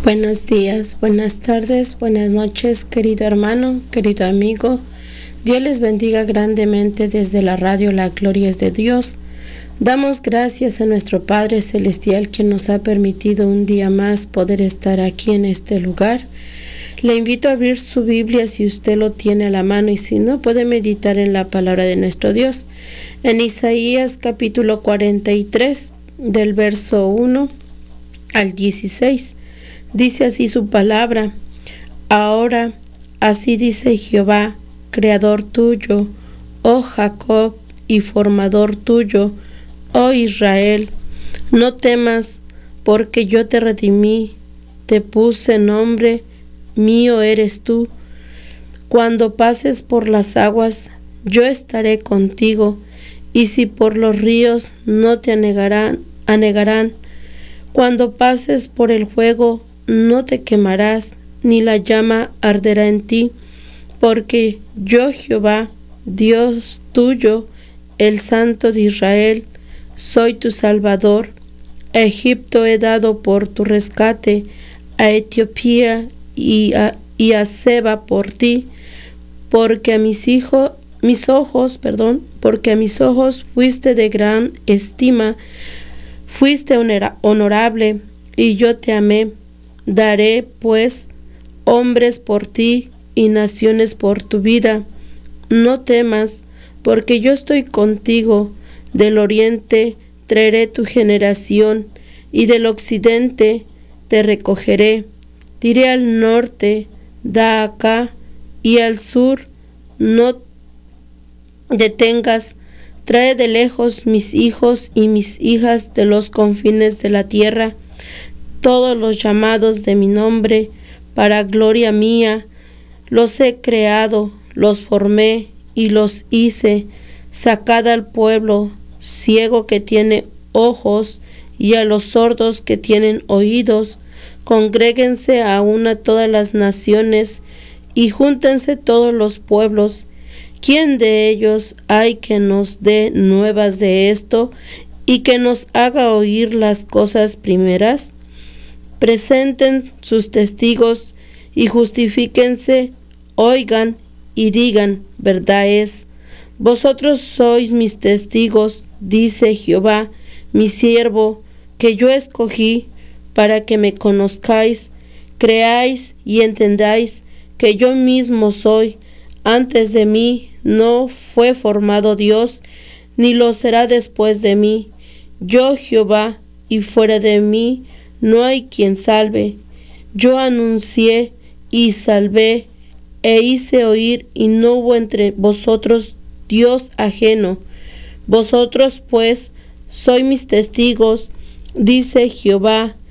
Buenos días, buenas tardes, buenas noches, querido hermano, querido amigo. Dios les bendiga grandemente desde la radio La Gloria es de Dios. Damos gracias a nuestro Padre Celestial que nos ha permitido un día más poder estar aquí en este lugar. Le invito a abrir su Biblia si usted lo tiene a la mano y si no, puede meditar en la palabra de nuestro Dios. En Isaías capítulo 43, del verso 1 al 16. Dice así su palabra: Ahora, así dice Jehová, creador tuyo, oh Jacob, y formador tuyo, oh Israel, no temas, porque yo te redimí, te puse nombre, mío eres tú. Cuando pases por las aguas, yo estaré contigo, y si por los ríos no te anegarán. Cuando pases por el fuego, no te quemarás, ni la llama arderá en ti, porque yo Jehová, Dios tuyo, el Santo de Israel, soy tu Salvador. A Egipto he dado por tu rescate, a Etiopía y a Seba por ti, porque a mis ojos fuiste de gran estima, fuiste honorable, y yo te amé. Daré, pues, hombres por ti y naciones por tu vida. No temas, porque yo estoy contigo. Del oriente traeré tu generación, y del occidente te recogeré. Diré al norte, da acá, y al sur, no detengas. Trae de lejos mis hijos y mis hijas de los confines de la tierra, todos los llamados de mi nombre, para gloria mía. Los he creado, los formé y los hice. Sacad al pueblo ciego que tiene ojos, y a los sordos que tienen oídos. Congréguense a una todas las naciones, y júntense todos los pueblos. ¿Quién de ellos hay que nos dé nuevas de esto, y que nos haga oír las cosas primeras? Presenten sus testigos y justifíquense, oigan y digan, verdad es. Vosotros sois mis testigos, dice Jehová, mi siervo, que yo escogí, para que me conozcáis, creáis y entendáis que yo mismo soy. Antes de mí no fue formado Dios, ni lo será después de mí. Yo Jehová, y fuera de mí no hay quien salve. Yo anuncié y salvé, e hice oír, y no hubo entre vosotros Dios ajeno. Vosotros pues sois mis testigos, dice Jehová,